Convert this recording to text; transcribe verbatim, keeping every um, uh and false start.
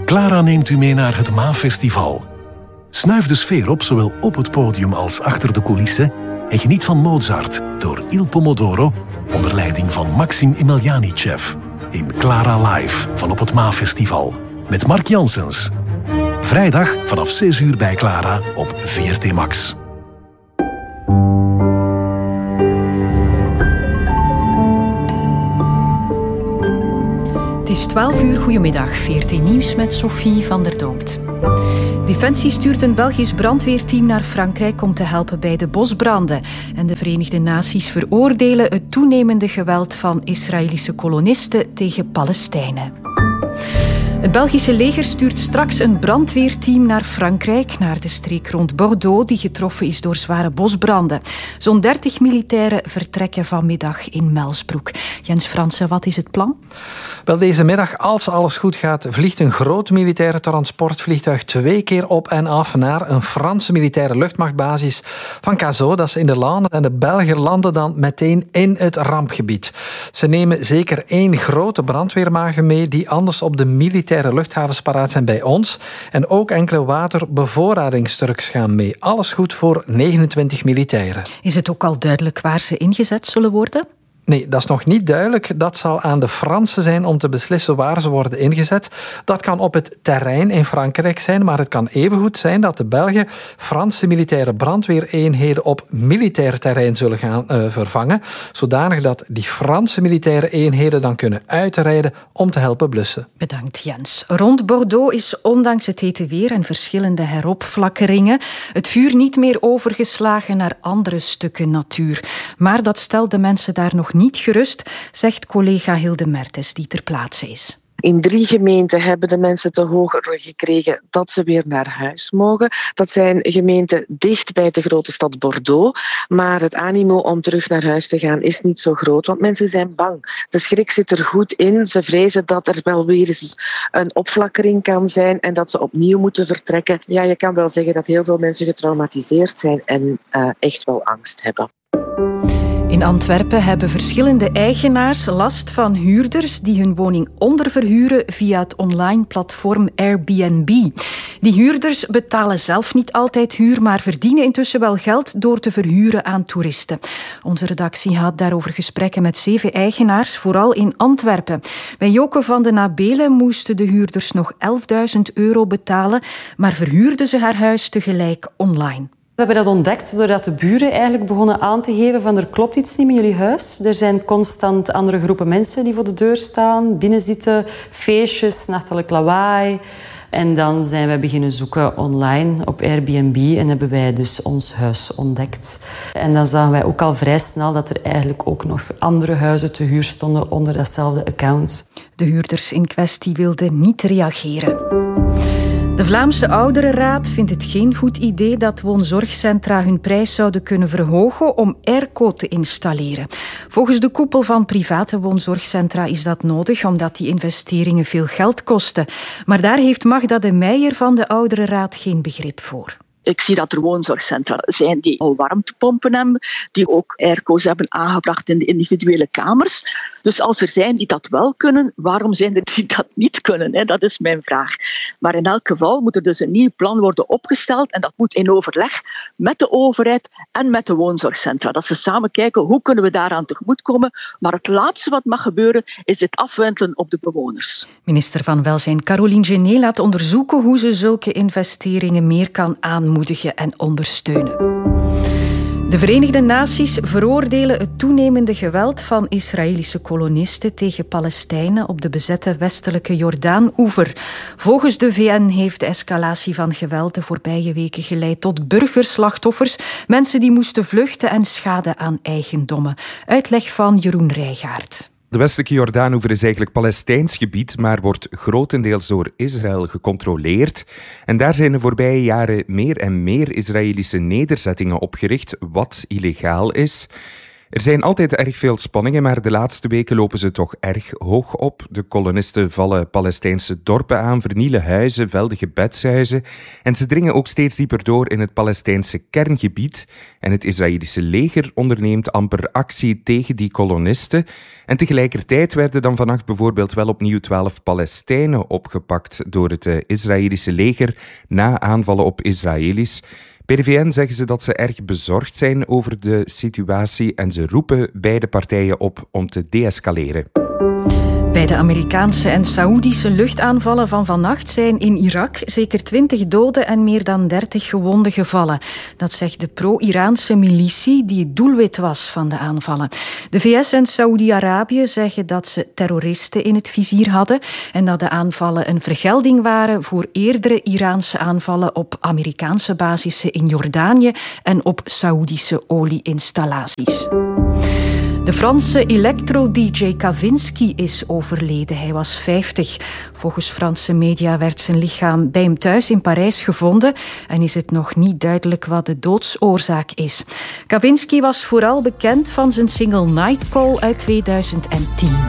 Clara neemt u mee naar het Maafestival. Snuif de sfeer op, zowel op het podium als achter de coulissen, en geniet van Mozart door Il Pomodoro onder leiding van Maxim Emelianichev in Clara Live van op het Maafestival met Mark Janssens. Vrijdag vanaf zes uur bij Clara op V R T Max. Het is twaalf uur, goedemiddag. V R T Nieuws met Sophie van der Donkt. Defensie stuurt een Belgisch brandweerteam naar Frankrijk om te helpen bij de bosbranden. En de Verenigde Naties veroordelen het toenemende geweld van Israëlische kolonisten tegen Palestijnen. Het Belgische leger stuurt straks een brandweerteam naar Frankrijk, naar de streek rond Bordeaux, die getroffen is door zware bosbranden. Zo'n dertig militairen vertrekken vanmiddag in Melsbroek. Jens Fransen, wat is het plan? Wel, deze middag, als alles goed gaat, vliegt een groot militaire transportvliegtuig twee keer op en af naar een Franse militaire luchtmachtbasis van Cazaux. Dat is in de Landen. En de Belgen landen dan meteen in het rampgebied. Ze nemen zeker één grote brandweerwagen mee die anders op de militaire luchthavens paraat zijn bij ons. En ook enkele waterbevoorradingstrucks gaan mee. Alles goed voor negenentwintig militairen. Is het ook al duidelijk waar ze ingezet zullen worden? Nee, dat is nog niet duidelijk. Dat zal aan de Fransen zijn om te beslissen waar ze worden ingezet. Dat kan op het terrein in Frankrijk zijn, maar het kan evengoed zijn dat de Belgen Franse militaire brandweereenheden op militair terrein zullen gaan uh, vervangen, zodanig dat die Franse militaire eenheden dan kunnen uitrijden om te helpen blussen. Bedankt, Jens. Rond Bordeaux is ondanks het hete weer en verschillende heropflakkeringen het vuur niet meer overgeslagen naar andere stukken natuur. Maar dat stelt de mensen daar nog niet gerust, zegt collega Hilde Mertens, die ter plaatse is. In drie gemeenten hebben de mensen te horen gekregen dat ze weer naar huis mogen. Dat zijn gemeenten dicht bij de grote stad Bordeaux. Maar het animo om terug naar huis te gaan is niet zo groot, want mensen zijn bang. De schrik zit er goed in. Ze vrezen dat er wel weer eens een opflakkering kan zijn en dat ze opnieuw moeten vertrekken. Ja, je kan wel zeggen dat heel veel mensen getraumatiseerd zijn en uh, echt wel angst hebben. In Antwerpen hebben verschillende eigenaars last van huurders die hun woning onderverhuren via het online platform Airbnb. Die huurders betalen zelf niet altijd huur, maar verdienen intussen wel geld door te verhuren aan toeristen. Onze redactie had daarover gesprekken met zeven eigenaars, vooral in Antwerpen. Bij Joke van den Nabelen moesten de huurders nog elfduizend euro betalen, maar verhuurden ze haar huis tegelijk online. We hebben dat ontdekt doordat de buren eigenlijk begonnen aan te geven van er klopt iets niet met jullie huis. Er zijn constant andere groepen mensen die voor de deur staan, binnenzitten, feestjes, nachtelijk lawaai. En dan zijn we beginnen zoeken online op Airbnb en hebben wij dus ons huis ontdekt. En dan zagen wij ook al vrij snel dat er eigenlijk ook nog andere huizen te huur stonden onder datzelfde account. De huurders in kwestie wilden niet reageren. De Vlaamse Ouderenraad vindt het geen goed idee dat woonzorgcentra hun prijs zouden kunnen verhogen om airco te installeren. Volgens de koepel van private woonzorgcentra is dat nodig omdat die investeringen veel geld kosten. Maar daar heeft Magda de Meijer van de Ouderenraad geen begrip voor. Ik zie dat er woonzorgcentra zijn die al warmtepompen hebben, die ook airco's hebben aangebracht in de individuele kamers. Dus als er zijn die dat wel kunnen, waarom zijn er die dat niet kunnen? Dat is mijn vraag. Maar in elk geval moet er dus een nieuw plan worden opgesteld en dat moet in overleg met de overheid en met de woonzorgcentra. Dat ze samen kijken hoe kunnen we daaraan tegemoetkomen. Maar het laatste wat mag gebeuren is dit afwentelen op de bewoners. Minister van Welzijn Caroline Genet laat onderzoeken hoe ze zulke investeringen meer kan aanmoedigen en ondersteunen. De Verenigde Naties veroordelen het toenemende geweld van Israëlische kolonisten tegen Palestijnen op de bezette westelijke Jordaan-oever. Volgens de V N heeft de escalatie van geweld de voorbije weken geleid tot burgerslachtoffers, mensen die moesten vluchten en schade aan eigendommen. Uitleg van Jeroen Rijgaard. De westelijke Jordaanoever is eigenlijk Palestijns gebied, maar wordt grotendeels door Israël gecontroleerd. En daar zijn de voorbije jaren meer en meer Israëlische nederzettingen opgericht, wat illegaal is. Er zijn altijd erg veel spanningen, maar de laatste weken lopen ze toch erg hoog op. De kolonisten vallen Palestijnse dorpen aan, vernielen huizen, velden gebedshuizen. En ze dringen ook steeds dieper door in het Palestijnse kerngebied. En het Israëlische leger onderneemt amper actie tegen die kolonisten. En tegelijkertijd werden dan vannacht bijvoorbeeld wel opnieuw twaalf Palestijnen opgepakt door het Israëlische leger na aanvallen op Israëli's. Bij de V N zeggen ze dat ze erg bezorgd zijn over de situatie en ze roepen beide partijen op om te deescaleren. Bij de Amerikaanse en Saoedische luchtaanvallen van vannacht zijn in Irak zeker twintig doden en meer dan dertig gewonden gevallen. Dat zegt de pro-Iraanse militie die het doelwit was van de aanvallen. De V S en Saoedi-Arabië zeggen dat ze terroristen in het vizier hadden en dat de aanvallen een vergelding waren voor eerdere Iraanse aanvallen op Amerikaanse basissen in Jordanië en op Saoedische olieinstallaties. De Franse electro-D J Kavinsky is overleden. Hij was vijftig. Volgens Franse media werd zijn lichaam bij hem thuis in Parijs gevonden en is het nog niet duidelijk wat de doodsoorzaak is. Kavinsky was vooral bekend van zijn single Nightcall uit tweeduizend tien.